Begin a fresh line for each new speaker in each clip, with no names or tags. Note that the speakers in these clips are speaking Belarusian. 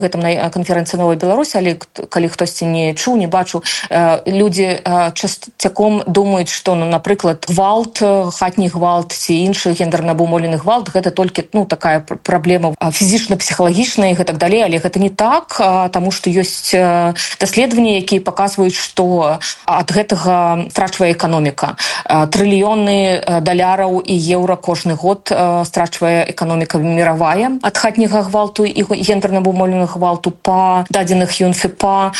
гэтым на канферэнцыі «Новая Беларусь», але калі хтосьці не чуў, не бачыў, людзі часцяком думаюць, што, напрыклад, гвалт, хатні гвалт ці іншы гендерна абумоўлены гвалт — гэта толькі такая праблема фізічна-псіхалагічная і гэтак далей, але гэта не так, таму што ёсць даследаванні, якія паказваюць, што ад гэтага страчвае эканоміка. Трыльёны даляраў і еўра кожны год страчвае эканоміка міравая ад хатняга гвалту і гендерна абумоўленага гвалту. Па дадзеных ЮНФПА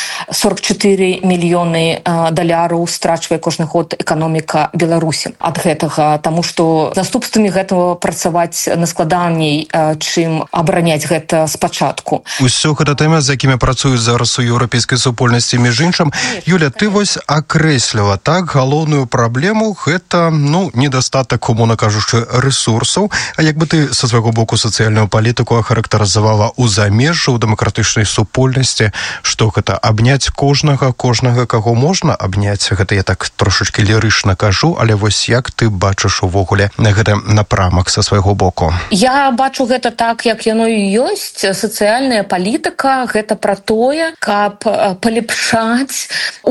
44 мільёны даляраў страчвае кожны год эканоміка Беларусі ад гэтага, таму што наступствамі гэтага працаваць наскладаней, чым абараняць гэта спачатку.
Усё гэта тэмы, з якімі працуюць зараз у еўрапейскай супольнасці. Між іншым, Юля, ты вось акрэсліла так галоўную праблему — гэта, недастатак, умоўна кажучы, ресурсаў. А як бы ты са свайго боку сацыяльную палітыку ахарактарызавала ў замежжы, у дэмакратычнай супольнасці, што гэта абняць кожнага, каго можна абняць? Гэта я так трошачкі лірычна кажу, але вось як ты бачыш увогуле гэты напрамак са свайго боку?
Я бачу гэта так, як яно і ёсць. Сацыяльная палітыка — гэта пра тое, каб палепшаць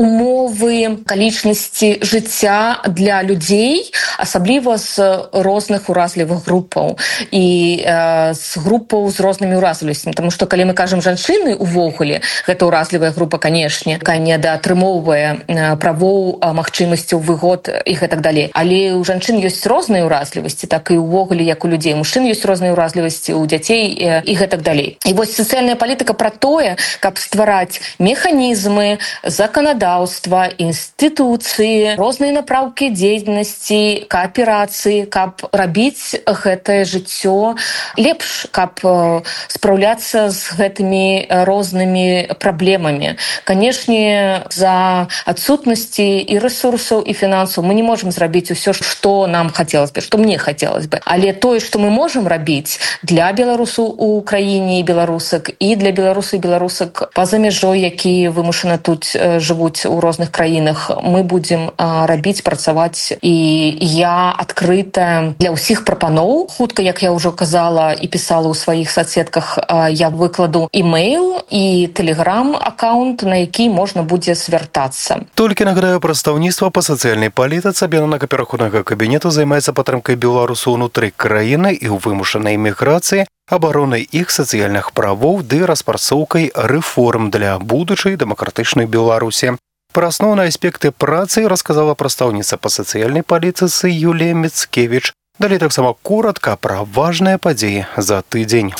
умовы акалічнасці жыцця для людзей, асабліва з розных уразлівых групаў і з групаў з рознымі уразлівасцямі. Таму што калі мы кажам жанчыны увогуле, гэта уразлівая група, канешне, якая недаатрымоўвае правоў, магчымасцяў, выгод і гэтак далей. Але ў жанчын ёсць розныя уразлівасці, так і ўвогуле, як у людзей. У мужчын ёсць розныя уразлівасці, у дзяцей і гэтак далей. І вось сацыяльная палітыка пра тое, каб ствараць механізмы, заканадаўства, інстытуцыі, розныя напраўкі дзейнасці, кааперацыі, каб рабіць гэтае жыццё лепш, каб спраўляцца з гэтымі рознымі праблемамі. Канешне, за адсутнасці і рэсурсаў, і фінансаў мы не можам зрабіць усё, што нам хацелася бы, што мне хацелася бы. Але тое, што мы можам рабіць для беларусаў у краіне і беларусак, і для беларусаў і беларусак па-за мяжой, якія вымушана тут жывуць у розных краінах, мы будзем рабіць, працаваць. І я адкрыта для ўсіх прапаноў. Хутка, як я ўжо казала і пісала ў сваіх соцсетках, я выкладу імейл і тэлеграм-аккаунт, на які можна будзе звяртацца.
Толькі нагадаю, прадстаўніцтва па сацыяльнай палітыцы Аб'яднанага пераходнага кабінету займаецца падтрымкай беларусаў унутры краіны і ў вымушанай міграцыі, абаронай іх сацыяльных правоў ды распрацоўкай рэформ для будучай дэмакратычнай Беларусі. Пра асноўныя аспекты працы расказала прадстаўніца па сацыяльнай палітыцы Юлія Міцкевіч. Далей таксама коротка пра важныя падзеі за тыдзень.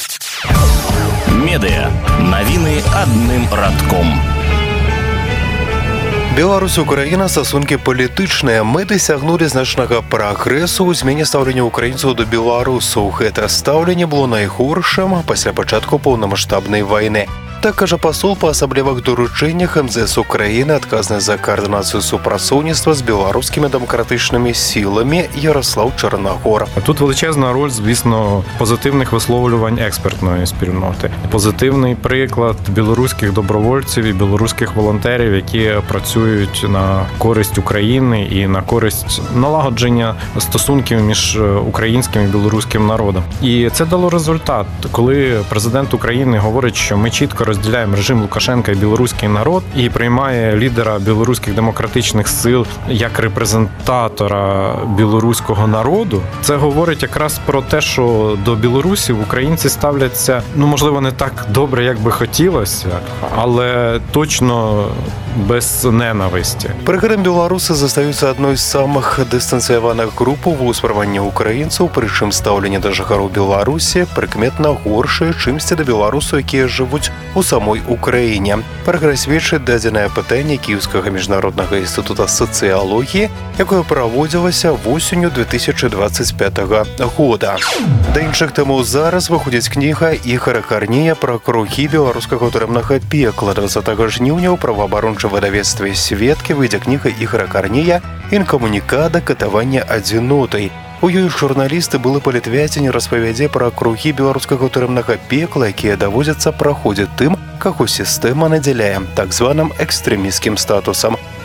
Медыа. Навіны адным радком.
Беларусь, Украіна, стасункі палітычныя. Мы дасягнулі значнага прагрэсу ў змене стаўлення украінцаў да беларусаў. Гэта стаўленне было найгоршым пасля пачатку поўнамаштабнай вайны. Так кажа пасол па асаблівых доручэннях МЗС Украіны, адказны за каардынацыю супрацоўніцтва з беларускімі дэмакратычнымі сіламі Ярослав Чарнагор.
Тут величезна роль, звісно, позитивних висловлювань експертної спільноти. Позитивний приклад білоруських добровольців і білоруських волонтерів, які працюють на користь України і на користь налагодження стосунків між українським і білоруським народом. І це дало результат. Коли президент України говорить, що ми чітко розділяємо режим Лукашенка і білоруський народ, і приймає лідера білоруських демократичних сил як репрезентатора білоруського народу, це говорить якраз про те, що до білорусів українці ставляться, можливо, не так добре, як би хотілося, але точно без ненависті.
Пры гэтым беларусы застаюцца адной з самых дыстанцыяваных групаў ва ўспрыманні украінцаў, прычым стаўленне да жыхароў Беларусі прыкметна горшае, чымсьці да беларусаў, якія жывуць у самой Украіне. Пра гэта сведчыць дадзенае апытанне Кіеўскага міжнароднага інстытута сацыялогіі, якое праводзілася восенню 2025 года. Да іншых тэмаў зараз выходзіць кніга Ігара Карнея пра кругі беларускага турэмнага пекла. 20 жніўня ў праваабарончым выдавецтве «Сведкі» выйдзе кніга Ігара Карнея «Інкамунікада. Катаванне адзінотай». У ёй журналісты былы палітвяцень распавядзе пра кругі беларускага турэмнага пекла, якія даводзяцца праходзіць тым, каго сістэма надзяляе так званым экстрэмісцкім статусам.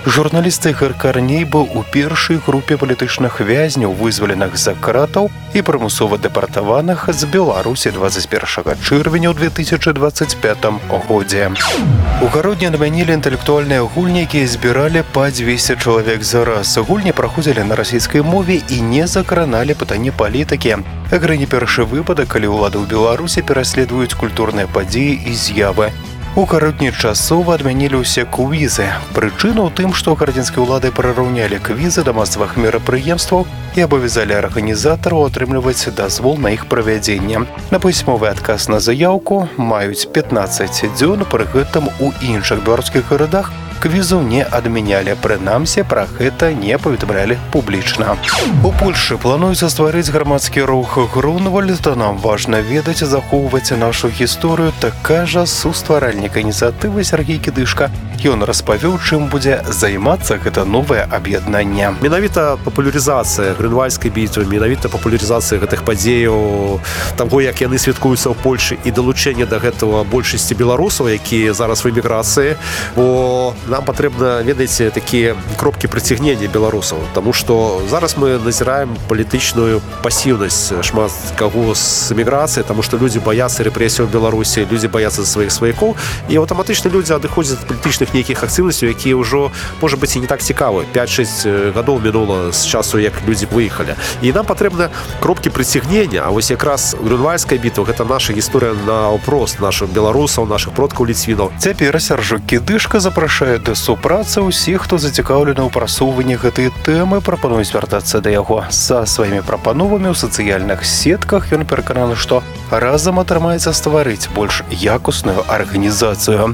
Журналіст Ігор Карней быў у першай групе палітычных вязняў, вызваленых з-за кратаў і прымусова дэпартаваных з Беларусі 21 чэрвеня ў 2025 годзе. У гародні адмянілі інтэлектуальныя гульні, якія збіралі па 200 чалавек за раз. Гульні праходзілі на расійскай мове і не закраналі пытанні палітыкі. Гэта не першы выпадак, калі ўлады ў Беларусі пераследуюць культурныя падзеі і з'явы. У гародні часова адмянілі ўсе квізы. Прычына ў тым, што гарадзінскія ўлады прыраўнялі квізы да масавых мерапрыемстваў і абавязалі арганізатараў атрымліваць дазвол на іх правядзенне. На пісьмовы адказ на заяўку маюць 15 дзён, пры гэтым у іншых беларускіх гарадах квізу не адмянялі, прынамсі пра гэта не паведамлялі публічна. У Польшы плануецца стварыць грамадскі рух Грунвальд. Нам важна ведаць і захоўваць нашу гісторыю, так кажа сустваральнік ініцыятывы Сергей Кідышка. Ён распавёў, чым будзе займацца гэта новае аб'яднанне.
Менавіта папулярызацыя Грюнвальдскай бітвы, менавіта папулярызацыя гэтых падзеяў, таго, як яны святкуюцца ў Польшы, і далучэнне да гэтага большасці беларусаў, якія зараз в эміграцыі, бо нам патрэбна, ведаеце, такія кропкі прыцягнення беларусаў, таму што зараз мы назіраем палітычную пасіўнасць шмат каго з эміграцыі, таму што людзі баяцца рэпрэсіяў у Беларусі, людзі баяцца за сваіх сваякоў, і аўтаматычна людзі адыходзяць ад палітычных нейкіх актыўнасцяў, якія ўжо, можа быць, і не так цікавы. 5-6 гадоў мінула з часу, як людзі выехалі. І нам патрэбна кропкі прыцягнення, а вось якраз Грюнвальдская бітва — гэта наша гісторыя наўпрост нашых беларусаў, нашых продкаў ліцвінаў.
Цяпер Сяржук Кідышка запрашае да супрацы ўсіх, хто зацікаўлены ў прасоўванні гэтай тэмы, прапануе звяртацца да яго са сваімі прапановамі ў сацыяльных сетках. Ён перакананы, што разам атрымаецца стварыць больш якусную арганізацыю.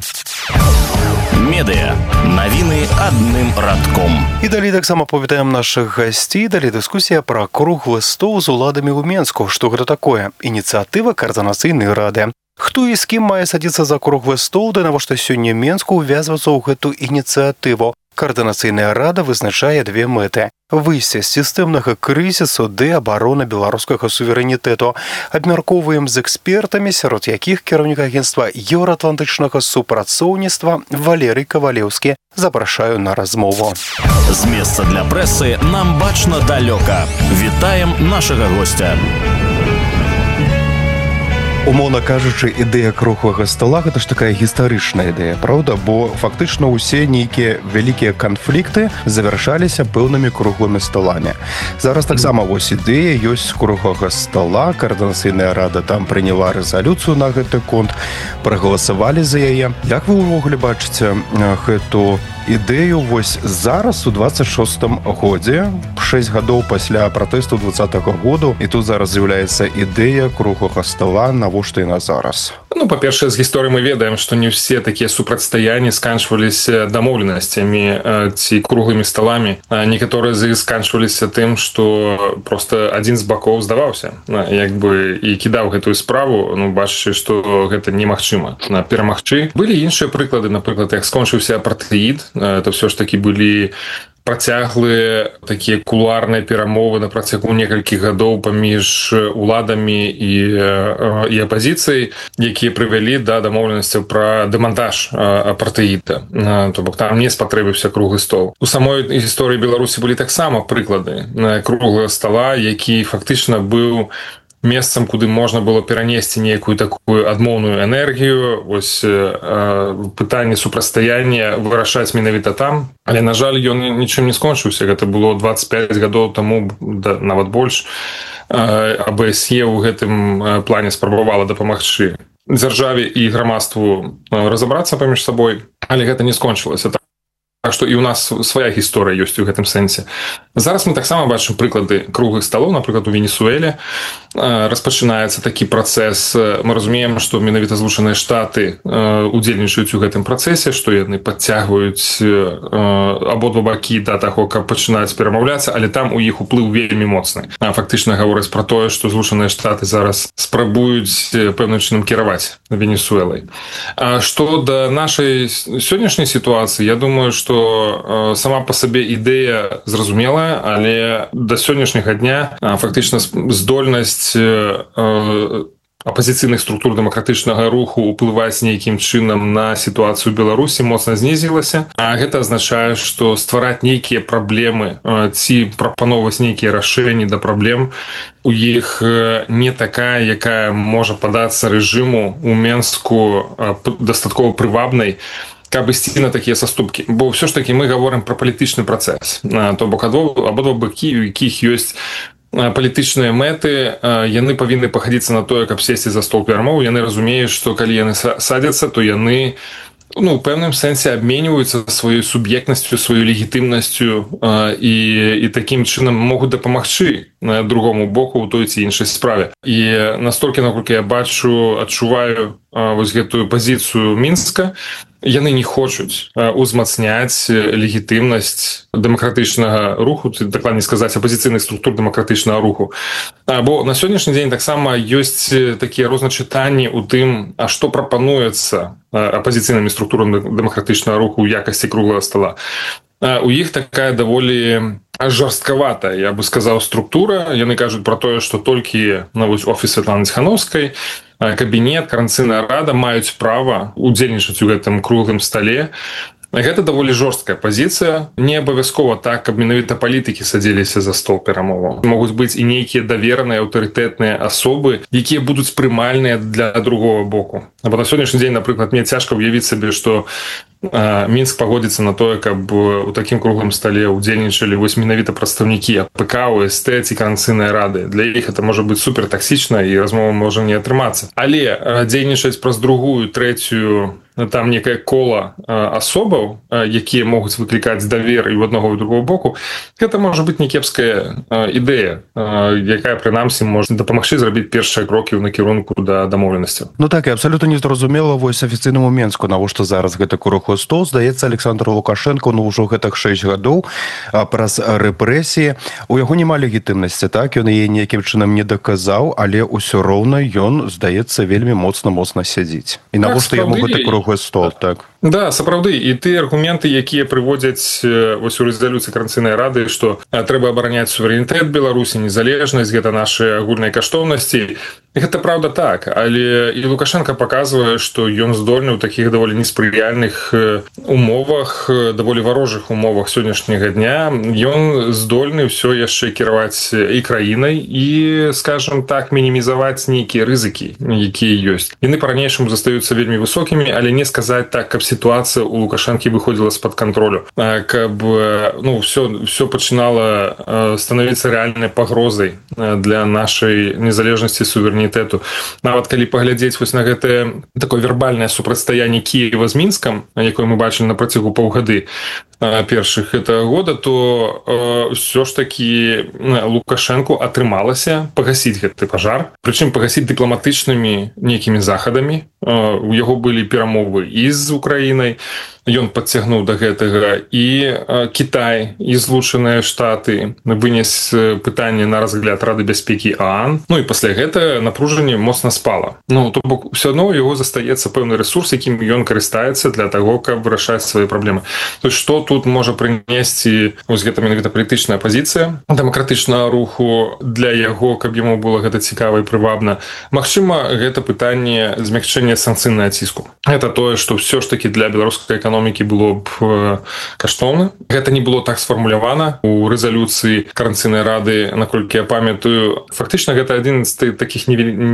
Медыа. Навіны адным радком.
І далей таксама павітаем нашых гасцей. Далей дыскусія пра круглы стол з уладамі ў Менску. Што гэта такое? Ініцыятыва каардынацыйнай рады. Хто і з кім мае садзіцца за круглы стол, да навошта сёння Менску ўвязвацца ў гэту ініцыятыву? Каардынацыйная рада вызначае две мэты: выйсце з сістэмнага крызісу ды абарона беларускага суверэнітэту. Абмяркоўваем з экспертамі, сярод якіх кіраўнік агенцтва еўраатлантычнага супрацоўніцтва Валерый Кавалеўскі. Запрашаю на размову.
З месца для прэсы нам бачна далёка. Вітаем нашага гостя.
Умоўна кажучы, ідэя круглага стола — гэта ж такая гістарычная ідэя, правда? Бо фактычна ўсе нейкія вялікія канфлікты завяршаліся пэўнымі круглымі столамі. Зараз таксама вось ідэя ёсць круглага стола, каардынацыйная рада там прыняла рэзалюцыю на гэты конт, прагаласавалі за яе. Як вы ўвогуле бачыце гэту ідэю вось зараз у 26-м годзе, 6 гадоў пасля пратэсту 20-го году, і тут зараз з'яўляецца ідэя круглага стола, навошта яна зараз?
Ну, па-першае, з гісторыі мы ведаем, што не ўсе такія супрацьстаянні сканчваліся дамоўленасцямі ці круглымі сталамі. Некаторыя з іх сканчваліся тым, што проста адзін з бакоў здаваўся, як бы, і кідаў гэтую справу, ну, бачачы, што гэта немагчыма перамагчы. Былі іншыя прыклады, напрыклад, як скончыўся апартэід, это ўсё ж такі былі працяглыя такія кулуарныя перамовы на працягу некалькіх гадоў паміж уладамі і апазіцыяй, якія прывялі да дамоўленасцяў пра дэмантаж апартэіда. То бок там не спатрэбіўся круглы стол. У самой гісторыі Беларусі былі таксама прыклады круглага стола, які фактычна быў месцам, куды можна было перанесці нейкую такую адмоўную энергію, вось пытанне супрацьстаяння вырашаць менавіта там. Але, на жаль, ён нічым не скончыўся. Гэта было 25 гадоў таму, нават больш. АБСЕ ў гэтым плане спрабавала дапамагчы дзяржаве і грамадству разабрацца паміж сабой, але гэта не скончылася. Так што і ў нас свая гісторыя ёсць у гэтым сэнсе. Зараз мы таксама бачым прыклады круглых сталоў, напрыклад, у Венесуэле. Распачынаецца такі працэс. Мы разумеем, што менавіта Злучаныя Штаты удзельнічаюць у гэтым працэсе, што яны падцягваюць абодва бакі да таго, каб пачынаць перамаўляцца, але там у іх уплыў вельмі моцны. Фактычна гавораць пра тое, што Злучаныя Штаты зараз спрабуюць пэўным чынам кіраваць Венесуэлай. Што да нашай сённяшняй сітуацыі, я думаю, што сама па сабе ідэя зразумелая, але да сённяшняга дня фактычна здольнасць апазіцыйных структур дэмакратычнага руху ўплываць нейкім чынам на сітуацыю Беларусі моцна знізілася. А гэта азначае, што ствараць нейкія праблемы ці прапановваць нейкія рашэнні да праблем у іх не такая, якая можа падацца рэжыму ў Менску дастаткова прывабнай, каб ісці на такія саступкі. Бо ўсё ж такі мы гаворым пра палітычны працэс. То бок абодва бакі, у якіх ёсць палітычныя мэты, яны павінны пахадзіцца на тое, каб сесці за стол перамоў. Яны разумеюць, што калі яны садзяцца, то яны у пэўным сэнсе абменьваюцца сваёй суб'ектнасцю, сваёй легітымнасцю і такім чынам могуць дапамагчы другому боку ў той ці іншай справе. І настолькі, наколькі я бачу, адчуваю вось гэтую пазіцыю Мінска, яны не хочуць узмацняць легітымнасць дэмакратычнага руху, дакладней сказаць, апазіцыйных структур дэмакратычнага руху. Бо на сённяшні дзень таксама ёсць такія розначытанні ў тым, а што прапануецца апазіцыйнымі структурамі дэмакратычнага руху ў якасці круглага стола. У іх такая даволі жорсткаватая, я бы сказаў, структура. Яны кажуць пра тое, што толькі офіс Святланы Ціханаўскай, кабінет, Коордынацыйная рада маюць права удзельнічаць у гэтым круглым стале. Гэта даволі жорсткая пазіцыя. Не абавязкова так, каб менавіта палітыкі садзіліся за стол перамоваў. Могуць быць і нейкія давераныя аўтарытэтныя асобы, якія будуць прымальныя для другого боку. Бо на сённяшні дзень, напрыклад, мне цяжка ўявіць сабе, што Мінск пагодзіцца на тое, каб у такім круглым стале удзельнічалі вось менавіта прадстаўнікі АПК, ОСТ ці Коордынацыйнай рады. Для іх это можа быць супер таксічна і размова можа не атрымацца. Але дзейнічаць праз другую, трэцюю, там некае кола асобаў, якія могуць выклікаць давер і ў аднаго і ў другого боку, гэта можа быць някепская ідэя, якая прынамсі можа дапамагчы зрабіць першыя крокі ў накірунку да дамоўленасцяў.
Ну так, і абсалютна незразумела вось афіцыйнаму Менску, навошта зараз гэта круглы стол. Здаецца, Александр Лукашенко, ўжо гэтых 6 гадоў праз рэпрэсіі. У яго няма легітымнасці, так? Ён яе нейкім чынам не даказаў, але ўсё роўна ён, здаецца, вельмі моцна сядзіць. І навошта яму гэты круглы стол, так?
Да, сапраўды, і тыя аргументы, якія прыводзяць вось у рэзалюцыі Коордынацыйнай рады, што трэба абараняць суверэнітэт Беларусі, незалежнасць, гэта нашы агульныя каштоўнасці. Гэта правда так, але і Лукашенко паказвае, што ён здольны ў такіх даволі неспрыяльных умовах, даволі варожых умовах сённяшняга дня, ён здольны ўсё яшчэ кіраваць і краінай і, скажам так, мінімізаваць нейкія рызыкі, якія ёсць. Яны па-ранейшаму застаюцца вельмі высокімі, але не сказаць так, каб сітуацыя у Лукашэнкі выходзіла з-пад кантролю, каб ўсё пачынала становіцца рэальнай пагрозай для нашай незалежнасці, суверэнітэту. Нават калі паглядзець вось на гэтае такое вербальнае супрацьстаянне Кіева з Мінскам, якое мы бачылі на працягу паўгады першых гэтага года, то ўсё ж такі Лукашэнку атрымалася пагасіць гэты пажар, прычым пагасіць дыпламатычнымі нейкімі захадамі. У яго былі перамовы і з Украінай, ён падцягнуў да гэтага і Кітай, і Злучаныя Штаты вынес пытанне на разгляд Рады бяспекі ААН. Ну і пасля гэтага напружанне моцна спала. То бок усё адно у яго застаецца пэўны рэсурс, якім ён карыстаецца для таго, каб вырашаць свае праблемы. То есть што тут можа прынесці вось гэта менавіта палітычная пазіцыя дэмакратычнага руху для яго, каб яму было гэта цікава і прывабна? Магчыма, гэта пытанне змякчэння санкцыйнага ціску. Гэта тое, што ўсё ж такі для беларускай эканомікі было б каштоўна. Гэта не было так сфармулявана у рэзалюцыі Коордынацыйнай рады, наколькі я памятаю. Фактычна гэта адзін з такіх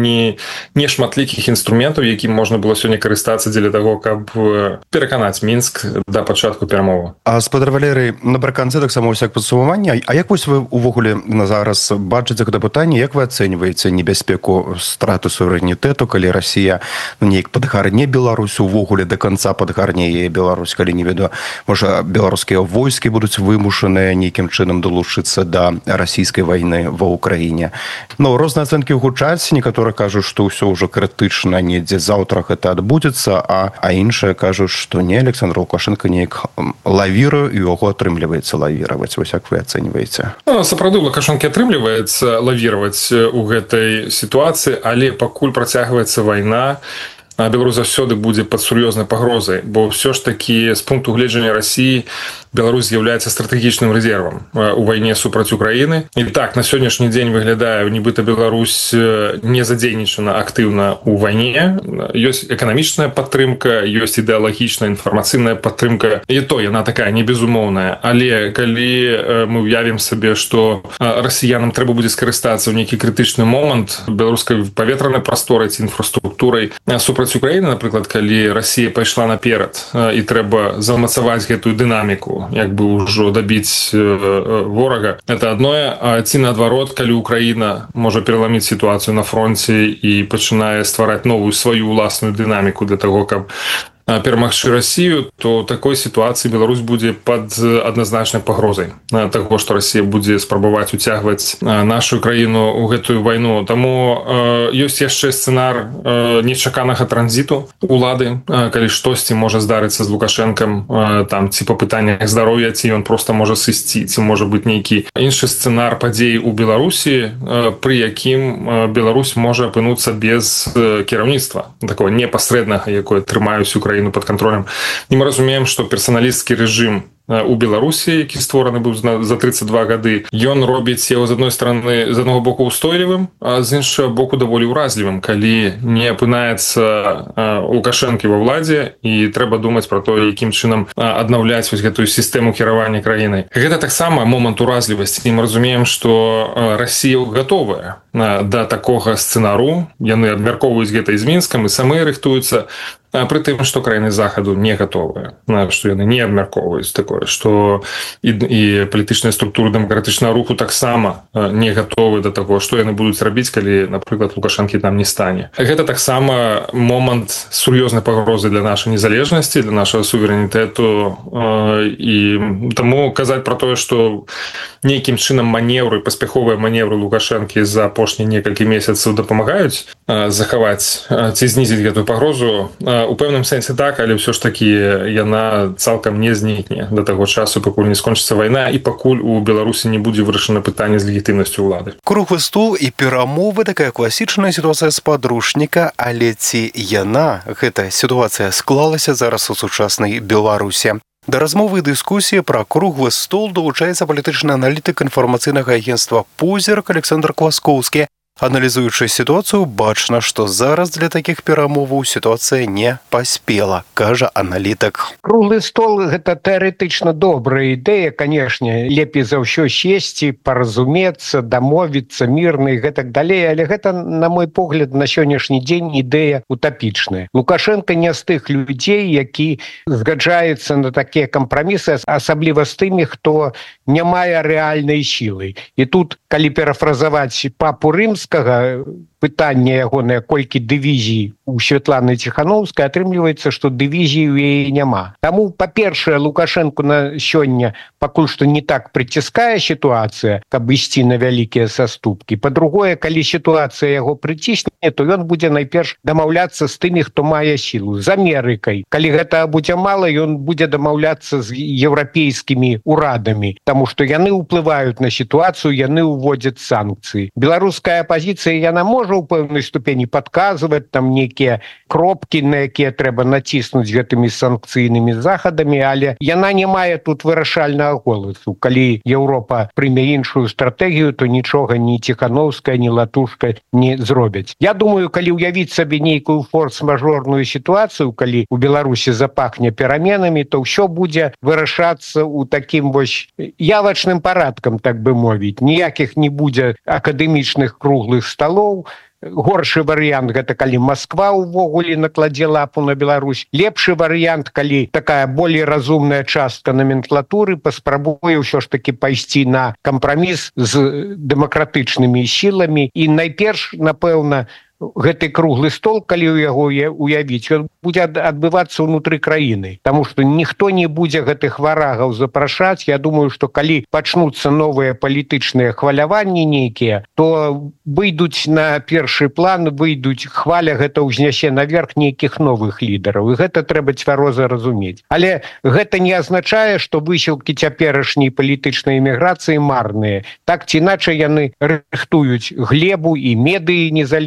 не шматлікіх інструментаў, якім можна было сёння карыстацца дзеля таго, каб пераканаць Мінск да пачатку перамоваў.
А спадар Валерый, напрыканцы таксама ўсяк падсумавання. А як вось вы увогуле на зараз бачыце гэта пытанне, як вы ацэньваеце небяспеку страты суверэнітэту, калі Расія неяк падгарне Беларусь, увогуле да канца падгарне яе Беларусь, калі не ведаю, можа беларускія войскі будуць вымушаныя нейкім чынам далучыцца да расійскай вайны ва Ўкраіне. Розныя ацэнкі гучаць, некаторыя кажуць, што ўсё ўжо крытычна, недзе заўтра гэта адбудзецца, а іншыя кажуць, што не, Александр Лукашенко неяк лавіруе, і яго атрымліваецца лавіраваць. Вось як вы ацэньваеце?
Сапраўды, Лукашэнкі атрымліваецца лавіраваць у гэтай сітуацыі, але пакуль працягваецца вайна, Беларусь заўсёды будзе пад сур'ёзнай пагрозай, бо ўсё ж такі з пункту гледжання Расіі Беларусь з'яўляецца стратэгічным рэзервам у вайне супраць Украіны. І так, на сённяшні дзень выглядае, нібыта Беларусь не задзейнічана актыўна ў вайне. Ёсць эканамічная падтрымка, ёсць ідэалагічная інфармацыйная падтрымка, і то яна такая не безумоўная. Але калі мы ўявім сабе, што расіянам трэба будзе скарыстацца ў нейкі крытычны момант беларускай паветранай прасторай ці інфраструктурай супраць Украіны, напрыклад, калі Расія пайшла наперад і трэба замацаваць гэтую дынаміку, як бы ўжо дабіць ворага, это адное. А ці наадварот, калі Украіна можа пераламіць сітуацыю на фронце і пачынае ствараць новую сваю ўласную дынаміку для таго, каб перамагчы Расію, то такой сітуацыі Беларусь будзе пад адназначнай пагрозай таго, што Расія будзе спрабаваць уцягваць нашу краіну ў гэтую вайну. Таму ёсць яшчэ сцэнар нечаканага транзіту улады, калі штосьці можа здарыцца з Лукашэнкам, там ці па пытаннях здароўя, ці ён проста можа сысці, ці можа быць нейкі іншы сцэнар падзей у Беларусі, пры якім Беларусь можа апынуцца без кіраўніцтва такого непасрэднага, якое трымаюць Украіну под контролем. І мы разумеем, што персаналісцкі рэжым у Беларусі, які створаны быў за 32 гады, ён робіць яго з адной стороны, з аднаго боку устойлівым, а з іншага боку даволі ўразлівым, калі не апынаецца Лукашэнкі ва ўладзе, і трэба думаць пра то, якім чынам аднаўляць вось гэтую сістэму кіравання краінай. Гэта таксама момант уразлівасці, і мы разумеем, што Расія гатовая да такога сцэнару, яны абмяркоўваюць гэта з Мінскам і самі рыхтуюцца, пры тым, што краіны захаду не гатовыя, што яны не абмяркоўваюць такое, што і палітычныя структуры дэмакратычнага руху таксама не гатовы да таго, што яны будуць рабіць, калі, напрыклад, Лукашэнкі там не стане. Гэта таксама момант сур'ёзнай пагрозы для нашай незалежнасці, для нашага суверэнітэту, і таму казаць пра тое, што нейкім чынам маневры, паспяховыя маневры Лукашэнкі за апошнія некалькі месяцаў дапамагаюць захаваць ці знізіць гэтую пагрозу. У пэўным сэнсе так, але ўсё ж такі яна цалкам не знікне да таго часу, пакуль не скончыцца вайна і пакуль у Беларусі не будзе вырашана пытанне з легітымнасцю ўлады.
Круглы стол і перамовы — такая класічная сітуацыя з падручніка, але ці яна, гэта сітуацыя, склалася зараз у сучаснай Беларусі? Да размовы і дыскусіі пра круглы стол далучаецца палітычны аналітык інфармацыйнага агенцтва «Позірк» Александр Кваскоўскі. Аналізуючы сітуацыю, бачна, што зараз для такіх перамоваў сітуацыя не паспела, кажа аналітык.
Круглы стол — гэта тэарэтычна добрая ідэя, канешне, лепей за ўсё сесці, паразумецца, дамовіцца мірна і гэтак далей, але гэта, на мой погляд, на сённяшні дзень ідэя утапічная. Лукашенко не з тых людзей, які згаджаецца на такія кампрамісы, асабліва з тымі, хто не мае рэальнай сілы. І тут, калі парафразаваць папу Рымскага, пытанне ягонае, колькі дывізій у Святланы Ціхановскай, атрымліваецца, што дывізій у яе няма. Таму, па-першае, Лукашэнку на сёння пакуль што не так прыціскае сітуацыя, каб ісці на вялікія саступкі. Па-другое, калі сітуацыя яго прыцісне, то ён будзе найперш дамаўляцца з тымі, хто мае сілу, з Амерыкай. Калі гэта будзе мала, ён будзе дамаўляцца з еўрапейскімі урадамі, таму што яны ўплываюць на сітуацыю, яны ўводзяць санкцыі. Беларуская апазіцыя, яна можа ў пэўнай ступені падказваць там нейкія кропкі, на якія трэба націснуць гэтымі санкцыйнымі захадамі, але яна не мае тут вырашальнага голасу. Калі Еўропа прыме іншую стратэгію, то нічога ні Ціхановская, ні Латушка не зробяць. Я думаю, калі ўявіць сабе нейкую форс-мажорную сітуацыю, калі у Беларусі запахне пераменамі, то ўсё будзе вырашацца ў такім вось явачным парадкам, так бы мовіць. Ніякіх не будзе акадэмічных круглых сталоў. Горшы варыянт — гэта калі Масква ўвогуле накладзе лапу на Беларусь. Лепшы варыянт, калі такая болей разумная частка номенклатуры паспрабуе ўсё ж такі пайсці на кампраміс з дэмакратычнымі сіламі. І найперш, напэўна, гэты круглы стол, калі яго уявіць, ён будзе адбывацца ўнутры краіны. Таму што ніхто не будзе гэтых варагаў запрашаць. Я думаю, што калі пачнуцца новыя палітычныя хваляванні нейкія, то выйдуць на першы план, хваля гэта ўзнясе наверх нейкіх новых лідараў. І гэта трэба цвяроза разумець. Але гэта не азначае, што высілкі цяперашняй палітычнай эміграцыі марныя. Так ці іначай яны рыхтуюць глебу і медыі незалежныя,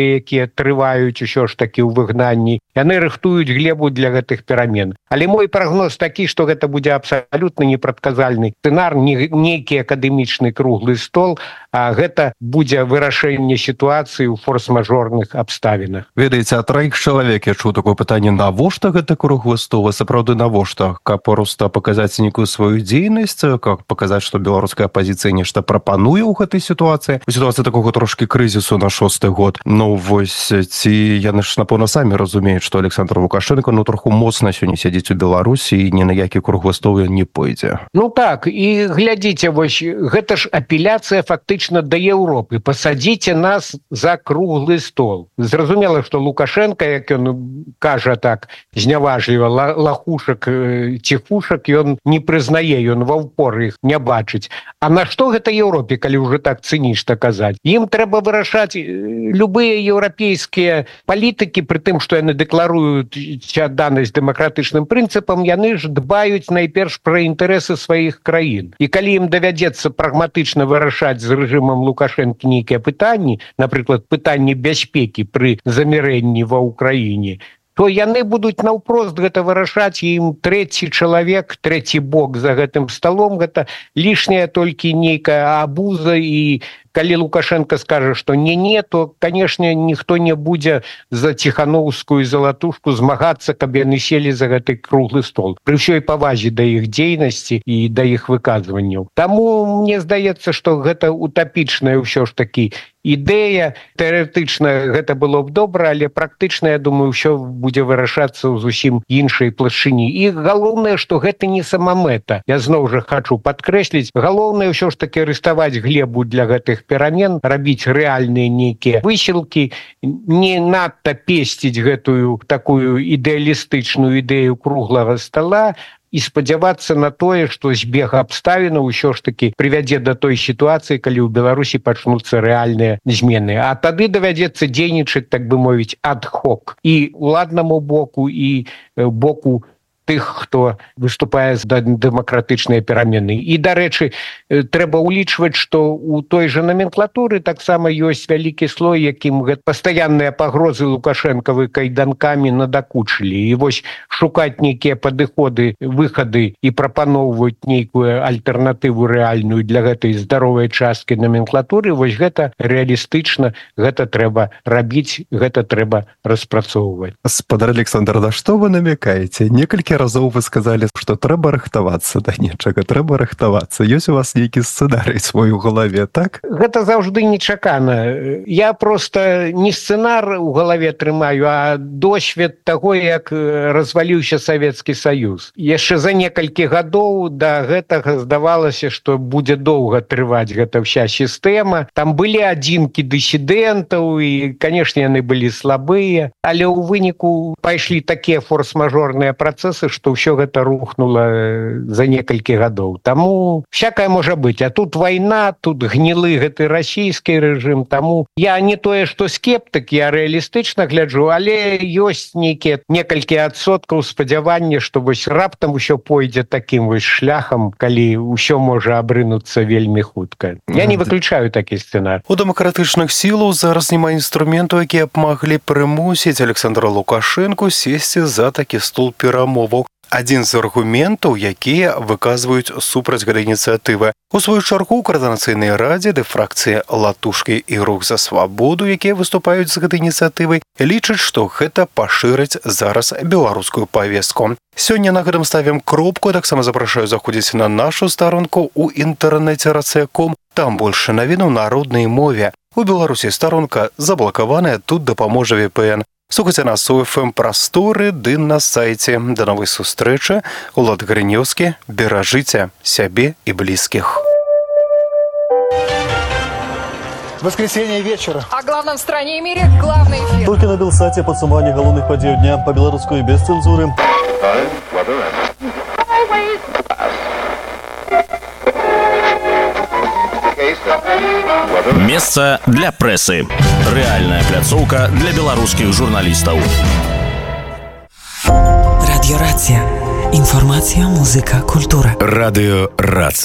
палітычныя, якія трываюць усё ж такі ў выгнанні, яны рыхтуюць глебу для гэтых перамен. Але мой прагноз такі, што гэта будзе абсалютна непрадказальны сцэнар, нейкі акадэмічны круглы стол, а гэта будзе вырашэнне сітуацыі ў форс-мажорных абставінах.
Ведаеце, ад траіх чалавек я чуў такое пытанне, навошта гэта круглы стол, а сапраўды навошта? Каб проста паказаць нейкую сваю дзейнасць, каб паказаць, што беларуская апазіцыя нешта прапануе ў гэтай сітуацыі, у сітуацыі такога трошкі крызісу на 6-й год. Ну вось, ці яны ж, напэўна, самі разумеюць, што Александр Лукашенко троху моцна сёння сядзіць у Беларусі і ні на які круглы стол ён не пойдзе.
Ну так, і глядзіце, вось гэта ж апеляцыя фактычна да Еўропы. Пасадзіце нас за круглы стол. Зразумела, што Лукашенко, як ён кажа так зняважліва, лахушак, ціхушак, ён не прызнае, ён ва ўпор іх не бачыць. А на што гэта Еўропе, калі ўжо так цынічна казаць? Ім трэба вырашаць любыя еўрапейскія палітыкі, пры тым, што яны дэкларуюць адданасць дэмакратычным прынцыпам, яны ж дбаюць найперш пра інтарэсы сваіх краін. І калі ім давядзецца прагматычна вырашаць з рэжымам Лукашэнкі нейкія пытанні, напрыклад, пытанні бяспекі пры замірэнні ва ўкраіне, то яны будуць наўпрост гэта вырашаць, і ім трэці чалавек, трэці бок за гэтым сталом, гэта лішняя толькі нейкая абуза, і калі Лукашенко скажа, што не-не, то, канешне, ніхто не будзе за ціхановскую залатушку змагацца, каб яны селі за гэты круглы стол. Пры ўсёй павазе да іх дзейнасці і да іх выказванняў. Таму мне здаецца, што гэта утапічная ўсё ж такі ідэя. Тэарэтычна гэта было б добра, але практычна, я думаю, ўсё будзе вырашацца ў зусім іншай плашчыні. І галоўнае, што гэта не самамэта. Я зноў жа хачу падкрэсліць, галоўнае ўсё ж такі рыставаць глебу для гэтых перамен, рабіць рэальныя нейкія высілкі, не надта песціць гэтую такую ідэалістычную ідэю круглага стола і спадзявацца на тое, што збег абставінаў усё ж такі прывядзе да той сітуацыі, калі ў Беларусі пачнуцца рэальныя змены. А тады давядзецца дзейнічаць, так бы мовіць, ад-хок і уладнаму боку, і боку тых, хто выступае за дэмакратычныя перамены. І, дарэчы, трэба ўлічваць, што ў той жа номенклатуры таксама ёсць вялікі слой, якім пастаянныя пагрозы Лукашэнкавы кайданкамі надакучылі. І вось шукаць нейкія падыходы, выхады і прапаноўваць нейкую альтэрнатыву рэальную для гэтай здаровай часткі номенклатуры, вось гэта рэалістычна, гэта трэба рабіць, гэта трэба распрацоўваць.
Спадар Александр, на што вы намекаеце? Некалькі разоў вы сказалі, што трэба рыхтавацца да нечага, трэба рыхтавацца. Ёсць у вас нейкі сцэнарый свой у галаве, так?
Гэта заўжды нечакана. Я проста не сцэнар у галаве трымаю, а досвед таго, як разваліўся Савецкі Саюз. Яшчэ за некалькі гадоў да гэтага здавалася, што будзе доўга трываць гэта ўся сістэма. Там былі адзінкі дысідэнтаў, і, канешне, яны былі слабыя, але ў выніку пайшлі такія форс-мажорныя працэсы, што ўсё гэта рухнула за некалькі гадоў. Таму всякае можа быць. А тут вайна, тут гнілы гэты расійскі рэжым. Таму я не тое, што скептык, я рэалістычна гляджу, але ёсць некалькі адсоткаў спадзявання, што вось раптам усё пойдзе такім вось шляхам, калі ўсё можа абрынуцца вельмі хутка. Я не выключаю такі сцэнар.
У дэмакратычных сілаў зараз няма інструменту, якія б маглі прымусіць Александра Лукашэнку сесці за такі стол перамоваў. Адзін з аргументаў, якія выказваюць супраць гэтай ініцыятывы. У сваю чаргу ў каардынацыйнай радзе ды фракцыі «Латушкі» і «Рух за свабоду», якія выступаюць з гэтай ініцыятывай, лічаць, што гэта пашырыць зараз беларускую павестку. Сёння на гэтым ставім кропку, таксама запрашаю заходзіць на нашу старонку ў інтэрнэце racecom. Там больше навін у народнай мове. У Беларусі старонка заблакаваная, тут дапаможа VPN. Слухайце нас у FM-прасторы ды на сайце. Да новай сустрэчы. Улад Грынёўскі. Беражыце сябе і блізкіх.
Воскресенье вечера.
О главном в стране и мире главный эфир.
Только на Белсате подсумование головных подей дня по-белорусски без цензуры.
Месца для прэсы. Рэальная пляцоўка для беларускіх журналістаў.
Радио Рацыя. Інфармацыя, музыка, культура.
Радыё Рацыя.